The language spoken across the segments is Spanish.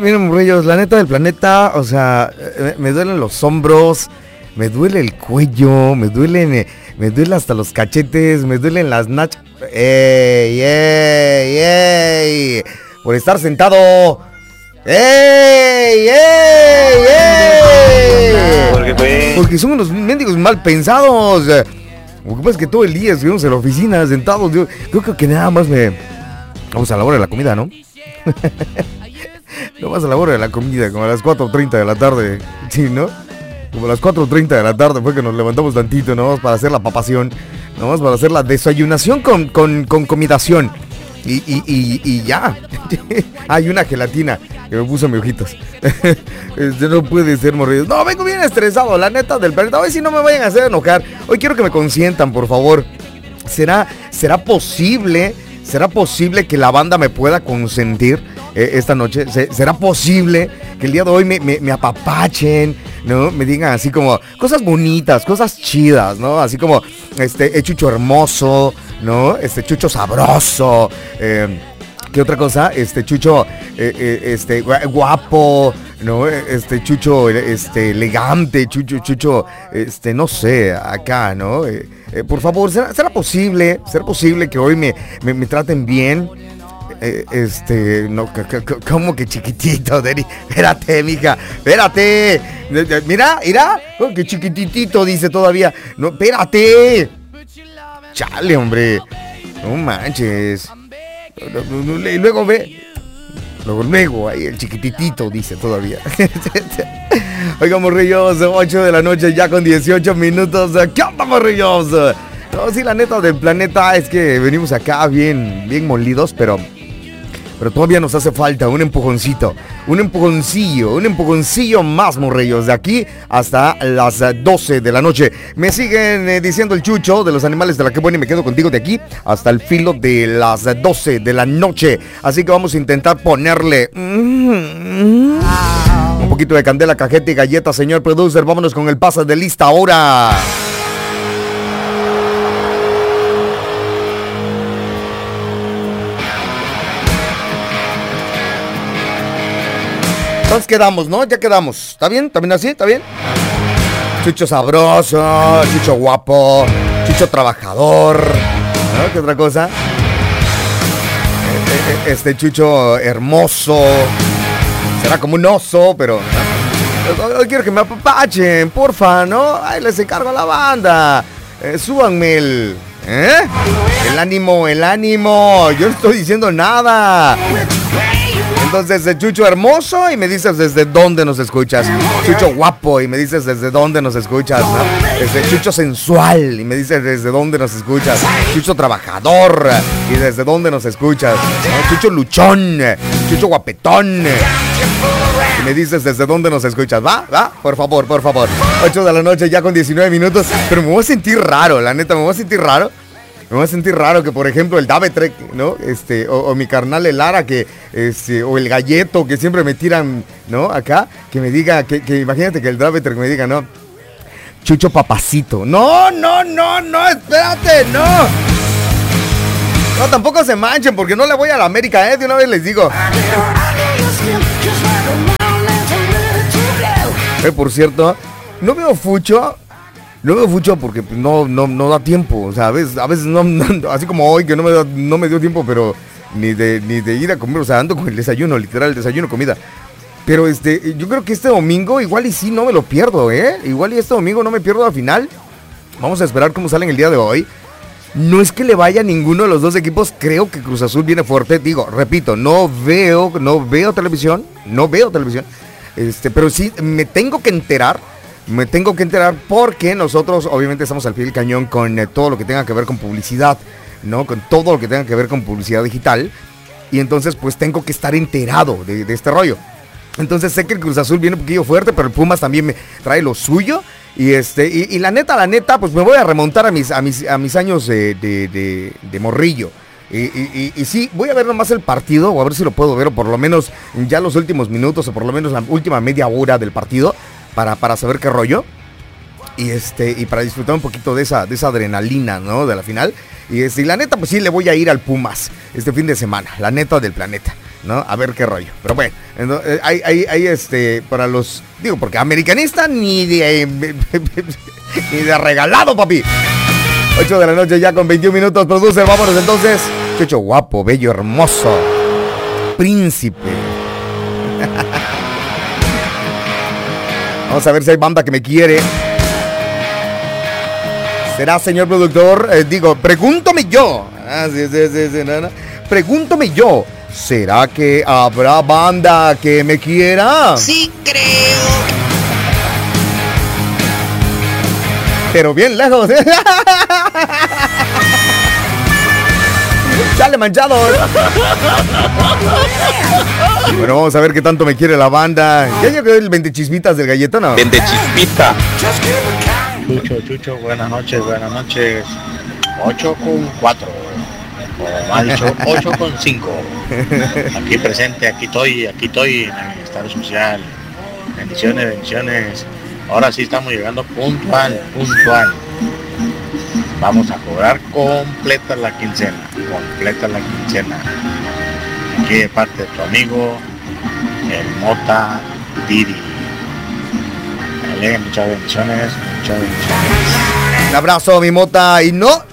miren, morrillos, la neta del planeta, o sea, me duelen los hombros, me duele el cuello, me duele hasta los cachetes, me duelen las nachas. ¡Ey, ey, ey! Por estar sentado. ¡Ey, ey, ey! Porque son unos mendigos mal pensados. Lo que pasa es que todo el día estuvimos en la oficina sentados. Yo creo que nada más vamos a la hora de la comida, ¿no? No más a la hora de la comida, como a las 4:30 de la tarde. Sí, ¿no? Como a las 4:30 de la tarde fue que nos levantamos tantito, ¿no? Para hacer la papación, ¿no? Para hacer la desayunación con comidación. Y ya. Hay una gelatina que me puso mis ojitos. No puede ser, morridos. No, vengo bien estresado, la neta del planeta. Hoy sí no me vayan a hacer enojar. Hoy quiero que me consientan, por favor. ¿Será posible que la banda me pueda consentir esta noche? ¿Será posible que el día de hoy me apapachen, ¿no? Me digan así como cosas bonitas, cosas chidas, ¿no? Así como, Chucho hermoso, ¿no? Chucho sabroso, ¿qué otra cosa? Chucho, guapo, ¿no? Chucho, elegante, Chucho, no sé, acá, ¿no? Por favor, ¿será posible que hoy me traten bien? No, ¿cómo que chiquitito, Deri? Espérate, mija, espérate. Mira, que chiquititito dice todavía. No, espérate. Chale, hombre. No manches. Y luego ve. Luego, ahí el chiquititito dice todavía. Oigan, morrillos, 8 de la noche ya con 18 minutos. ¿Qué onda, morrillos? No, sí, la neta del planeta es que venimos acá bien molidos, pero todavía nos hace falta un empujoncillo más, morrillos, de aquí hasta las 12 de la noche. Me siguen diciendo el Chucho de los animales de la que buena y me quedo contigo de aquí hasta el filo de las 12 de la noche. Así que vamos a intentar ponerle un poquito de candela, cajeta y galleta, señor producer. Vámonos con el pase de lista ahora. Entonces quedamos, ¿no? Ya quedamos. ¿Está bien? ¿También así? ¿Está bien? Chucho sabroso, Chucho guapo, Chucho trabajador, ¿no? ¿Qué otra cosa? Chucho hermoso. Será como un oso, pero hoy quiero que me apapachen, porfa, ¿no? Ahí les encargo a la banda. Súbanme el ánimo. Yo no estoy diciendo nada. Entonces, Chucho hermoso y me dices desde dónde nos escuchas. Chucho guapo y me dices desde dónde nos escuchas, ¿no? Chucho sensual y me dices desde dónde nos escuchas. Chucho trabajador y desde dónde nos escuchas, ¿no? Chucho luchón, Chucho guapetón y me dices desde dónde nos escuchas. ¿Va? Por favor. 8 de la noche ya con 19 minutos. Pero me voy a sentir raro, la neta, me voy a sentir raro que, por ejemplo, el Davetrek, ¿no? O mi carnal el Lara, que, o el Galleto, que siempre me tiran, ¿no? Acá, que me diga, que imagínate que el Davetrek me diga, ¿no? Chucho papacito. No, espérate, no. No, tampoco se manchen, porque no le voy a la América, de una vez les digo. Por cierto, no veo Fucho porque no da tiempo. O sea, a veces no, así como hoy que no me dio tiempo, pero ni de ir a comer. O sea, ando con el desayuno, literal, desayuno, comida. Pero yo creo que este domingo igual y sí no me lo pierdo, Igual y este domingo no me pierdo la final. Vamos a esperar cómo salen el día de hoy. No es que le vaya a ninguno de los dos equipos. Creo que Cruz Azul viene fuerte. Digo, repito, no veo televisión. Pero sí me tengo que enterar porque nosotros obviamente estamos al pie del cañón con todo lo que tenga que ver con publicidad, ¿no? Con todo lo que tenga que ver con publicidad digital. Y entonces pues tengo que estar enterado de este rollo. Entonces sé que el Cruz Azul viene un poquillo fuerte, pero el Pumas también me trae lo suyo. Y la neta, pues me voy a remontar a mis años de morrillo. Y sí, voy a ver nomás el partido, o a ver si lo puedo ver, o por lo menos ya los últimos minutos, o por lo menos la última media hora del partido, para saber qué rollo. Y para disfrutar un poquito de esa adrenalina, ¿no? De la final. Y la neta, pues sí, le voy a ir al Pumas este fin de semana, la neta del planeta. ¿no? A ver qué rollo. Pero bueno, entonces, hay para los, digo, porque americanista ni de ni de regalado, papi. 8 de la noche ya con 21 minutos, produce, vámonos entonces. Chucho guapo, bello, hermoso, príncipe. Vamos a ver si hay banda que me quiere. ¿Será, señor productor? Pregúntame yo. Pregúntame yo. ¿Será que habrá banda que me quiera? Sí, creo. Pero bien lejos. Dale, manchado. Bueno, vamos a ver qué tanto me quiere la banda. ¿Ya llegó el Vendechispitas del galletón? ¿No? Vendechispita. Chucho, buenas noches. 8 con 4. O más dicho, 8 con 5. Aquí presente, aquí estoy en el estado social. Bendiciones. Ahora sí estamos llegando puntual. Vamos a cobrar completa la quincena. Aquí de parte de tu amigo, el Mota Didi. Dale, muchas bendiciones. Un abrazo, mi Mota. Y no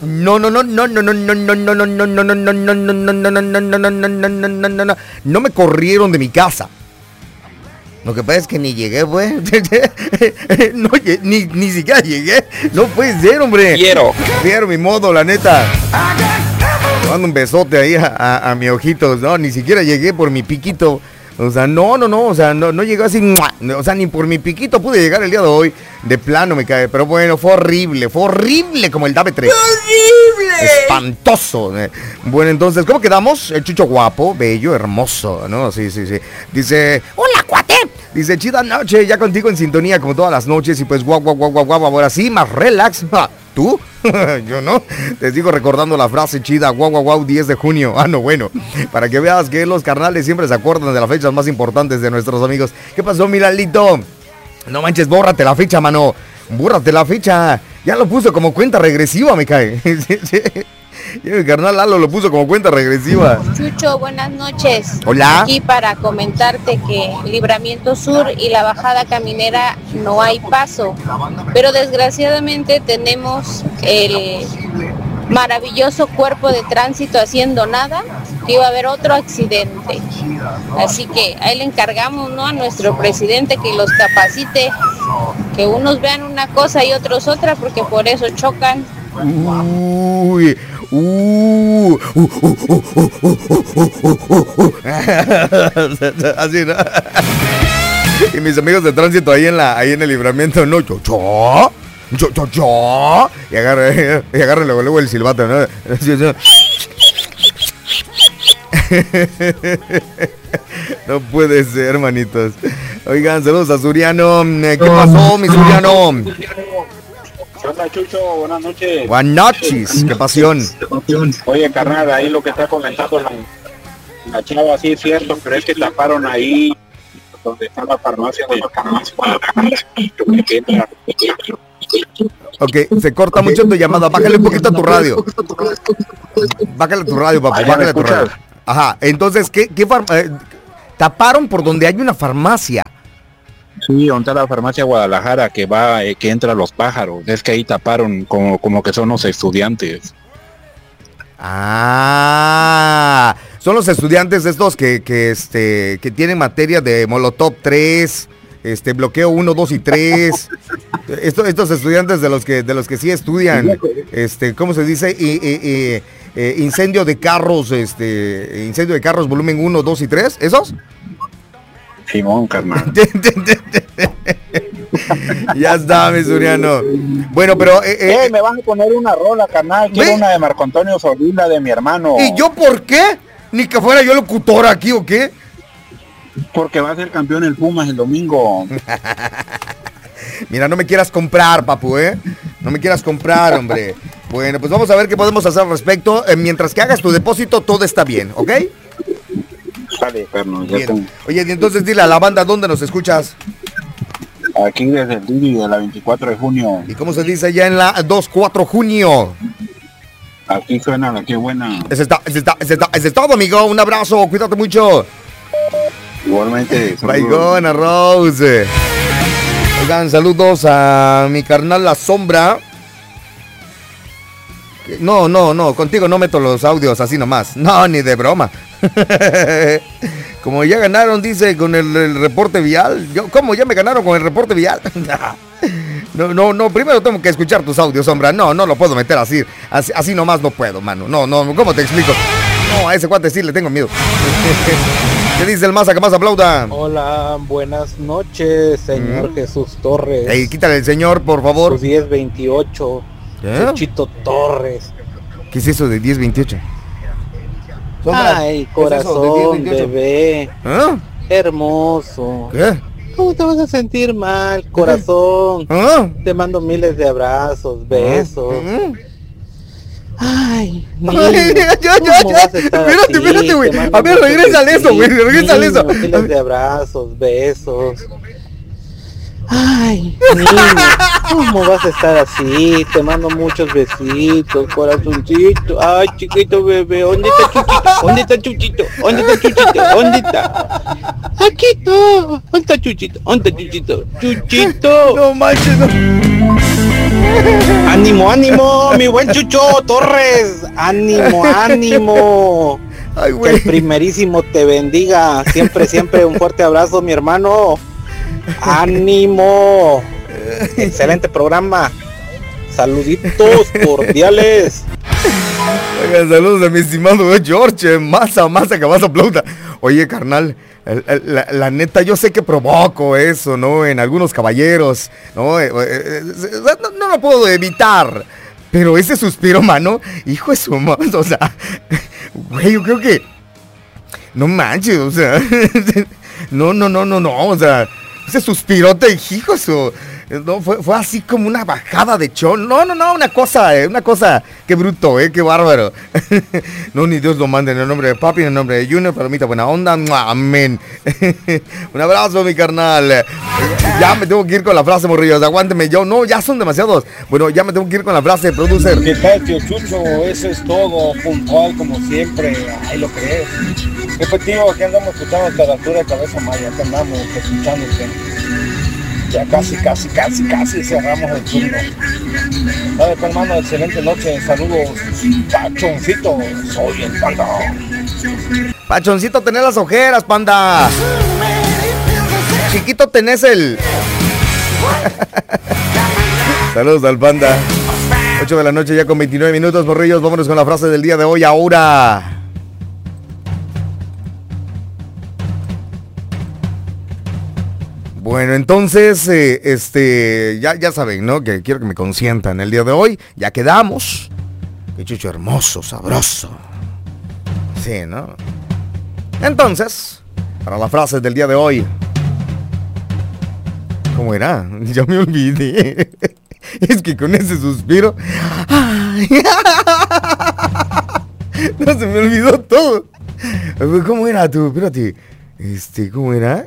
me corrieron de mi casa. Lo que pasa es que ni llegué, güey. No, ni siquiera llegué. No puede ser, hombre. Quiero mi modo, la neta. Mando un besote ahí a mi ojito. No, ni siquiera llegué por mi piquito. O sea, no. O sea, no llegó así. O sea, ni por mi piquito pude llegar el día de hoy. De plano me cae. Pero bueno, fue horrible como el DAB 3. ¡Horrible! Espantoso. Bueno, entonces, ¿cómo quedamos? El Chucho guapo, bello, hermoso, ¿no? Sí. Dice, hola, cuate. Dice, chida noche, ya contigo en sintonía como todas las noches. Y pues, guau, ahora sí, más relax. ¿Tú? Yo no. Te sigo recordando la frase chida, guau, 10 de junio. No, bueno. Para que veas que los carnales siempre se acuerdan de las fechas más importantes de nuestros amigos. ¿Qué pasó, Miralito? No manches, bórrate la fecha, mano. Bórrate la fecha. Ya lo puso como cuenta regresiva, me cae. Ya mi carnal Lalo lo puso como cuenta regresiva. Chucho, buenas noches. Hola. Aquí para comentarte que Libramiento Sur y la Bajada Caminera no hay paso, pero desgraciadamente tenemos el maravilloso cuerpo de tránsito haciendo nada, que iba a haber otro accidente. Así que ahí le encargamos, ¿no?, a nuestro presidente que los capacite, que unos vean una cosa y otros otra, porque por eso chocan. Uy. Así, ¿no? Y mis amigos de tránsito ahí en el libramiento, no, yo. Y agarren luego el silbato, ¿no? No puede ser, hermanitos. Oigan, saludos a Suriano. ¿Qué pasó, mi Suriano? Hola, Chucho, buenas noches. Buenas noches, qué pasión. Oye, carnal, ahí lo que está comentando la chava, sí es cierto, pero es que taparon ahí donde está la farmacia de Ok, se corta mucho tu llamada. Bájale un poquito a tu radio. Bájale a tu radio, papá. Bájale a tu radio. Ajá, entonces, ¿qué taparon por donde hay una farmacia? Sí, donde está la farmacia Guadalajara que entra a Los Pájaros. Es que ahí taparon como que son los estudiantes. Son los estudiantes estos que tienen materia de Molotov 3, bloqueo 1, 2 y 3. Estos estudiantes de los que sí estudian, ¿cómo se dice? Incendio de carros, volumen 1, 2 y 3, ¿esos? Simón, carnal. Ya está, mi Suriano. Bueno, pero... me vas a poner una rola, carnal. Quiero una de Marco Antonio Solina, de mi hermano. ¿Y yo por qué? Ni que fuera yo locutor aquí, ¿o qué? Porque va a ser campeón el Pumas el domingo. Mira, no me quieras comprar, papu, ¿eh? No me quieras comprar, hombre. Bueno, pues vamos a ver qué podemos hacer al respecto. Mientras que hagas tu depósito, todo está bien, ¿ok? Sale, perno. Oye, y entonces dile a la banda, ¿dónde nos escuchas? Aquí desde el Didi de la 24 de junio. ¿Y cómo se dice allá en la 2-4 junio? Aquí suena la que buena. Ese es todo, amigo. Un abrazo, cuídate mucho. Igualmente. Baigona Rose. Oigan, saludos a mi carnal La Sombra. No, contigo no meto los audios así nomás. No, ni de broma. Como ya ganaron, dice, con el reporte vial. ¿Cómo ya me ganaron con el reporte vial? No, primero tengo que escuchar tus audios, Sombra. No lo puedo meter así nomás no puedo, mano. No, ¿cómo te explico? No, a ese cuate sí le tengo miedo. ¿Qué dice el Maza que más aplauda? Hola, buenas noches, señor Jesús Torres. Ey, quítale el señor, por favor. Sus 1028. Chuchito Torres. ¿Qué es eso de 1028? Sombra, ay, corazón, bebé. ¿Ah? Hermoso. ¿Qué? ¿Cómo te vas a sentir mal, corazón? ¿Ah? Te mando miles de abrazos, besos. Ay, niño, espérate, güey. A ver, regrésale eso, güey, regrésale eso. Miles de abrazos, besos. Ay, niño, ¿cómo vas a estar así? Te mando muchos besitos, corazoncito. Ay, chiquito bebé, ¿dónde está Chuchito? ¿Dónde está Chuchito? ¿Dónde está? Aquí está. ¿Dónde está Chuchito? ¿Dónde está Chuchito? Chuchito. No manches, no. Ánimo, mi buen Chucho Torres. Ánimo. Ay, que el primerísimo te bendiga. Siempre un fuerte abrazo, mi hermano. ¡Ánimo! Excelente programa. Saluditos cordiales. Oigan, saludos a mi estimado George. Masa que más aplauda. Oye, carnal, la neta, yo sé que provoco eso, ¿no? En algunos caballeros, ¿no? No lo puedo evitar. Pero ese suspiro, mano, hijo de su madre, o sea, güey, yo creo que... No manches, o sea... No, o sea... Ese suspirote, hijo, eso, no, fue así como una bajada de chón. No, una cosa, qué bruto, qué bárbaro. No, ni Dios lo mande en el nombre de papi, en el nombre de Junior, palomita, buena onda, amén. Un abrazo, mi carnal. Ya me tengo que ir con la frase, morrillos, aguánteme, ya son demasiados. Bueno, ya me tengo que ir con la frase, producer. ¿Qué tal, tío Chucho? Eso es todo, puntual como siempre, ahí lo crees. Efectivo, aquí andamos escuchando esta altura de Cabeza Maya, aquí andamos escuchándote. Ya casi cerramos el turno. Dale, pues, hermano, excelente noche, saludos. Pachoncito, soy el Panda. Pachoncito, tenés las ojeras, Panda. Chiquito, tenés el... Saludos al Panda. 8 de la noche ya con 29 minutos, morrillos. Vámonos con la frase del día de hoy, ahora. Bueno, entonces, ya saben, ¿no? Que quiero que me consientan el día de hoy. Ya quedamos. Qué chucho hermoso, sabroso. Sí, ¿no? Entonces, para la frase del día de hoy. ¿Cómo era? Ya me olvidé. Es que con ese suspiro... ¡Ay! No, se me olvidó todo. ¿Cómo era tú? Espérate. ¿Cómo era?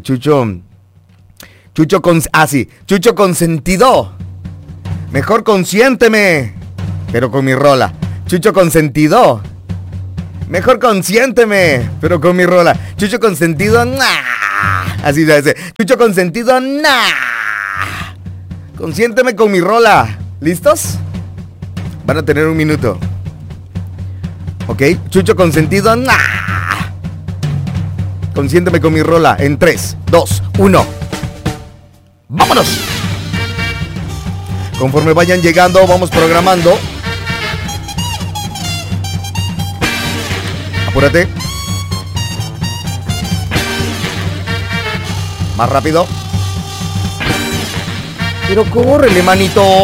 Chucho consentido. Mejor consiénteme, pero con mi rola. Chucho consentido. Mejor consiénteme, pero con mi rola. Chucho consentido, nah. Así se hace. Chucho consentido, nah. Consiénteme con mi rola. ¿Listos? Van a tener un minuto. Ok, Chucho consentido, nah. Consiénteme con mi rola en 3, 2, 1. ¡Vámonos! Conforme vayan llegando, vamos programando. Apúrate. Más rápido. Pero córrele, manito.